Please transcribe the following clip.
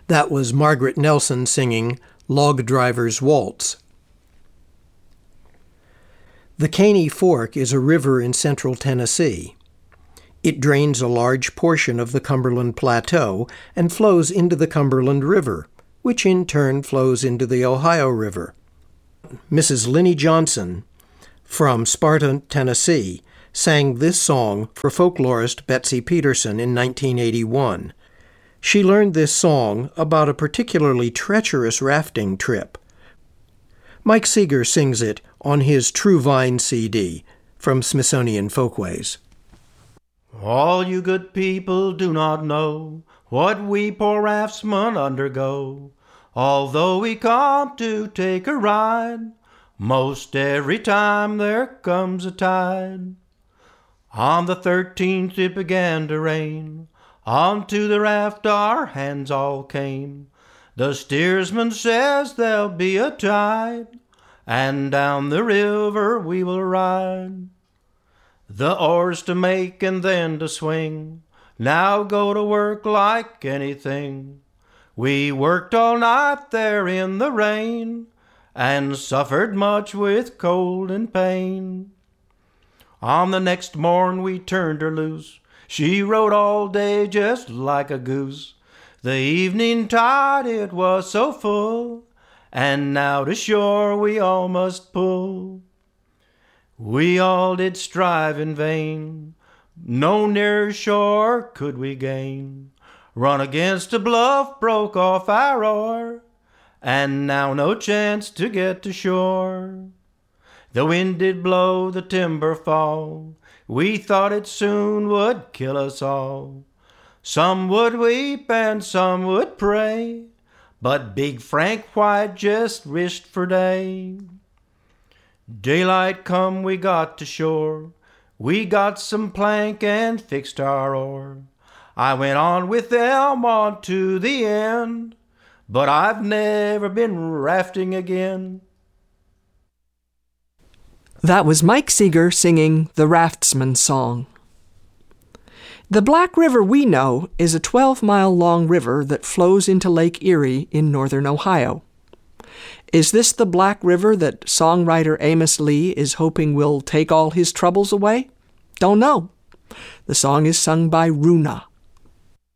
That was Margaret Nelson singing Log Driver's Waltz. The Caney Fork is a river in central Tennessee. It drains a large portion of the Cumberland Plateau and flows into the Cumberland River, which in turn flows into the Ohio River. Mrs. Linnie Johnson from Sparta, Tennessee, sang this song for folklorist Betsy Peterson in 1981. She learned this song about a particularly treacherous rafting trip. Mike Seeger sings it on his True Vine CD from Smithsonian Folkways. All you good people do not know what we poor raftsmen undergo, although we come to take a ride, most every time there comes a tide. On the 13th it began to rain, onto the raft our hands all came. The steersman says there'll be a tide, and down the river we will ride. The oars to make and then to swing, now go to work like anything. We worked all night there in the rain, and suffered much with cold and pain. On the next morn we turned her loose, she rode all day just like a goose. The evening tide it was so full, and now to shore we all must pull. We all did strive in vain, no nearer shore could we gain. Run against a bluff, broke off our oar, and now no chance to get to shore. The wind did blow, the timber fall, we thought it soon would kill us all. Some would weep and some would pray, but Big Frank White just wished for day. Daylight come, we got to shore, we got some plank and fixed our oar. I went on with them on to the end, but I've never been rafting again. That was Mike Seeger singing the Raftsman's Song. The Black River we know is a 12-mile-long river that flows into Lake Erie in northern Ohio. Is this the Black River that songwriter Amos Lee is hoping will take all his troubles away? Don't know. The song is sung by Runa.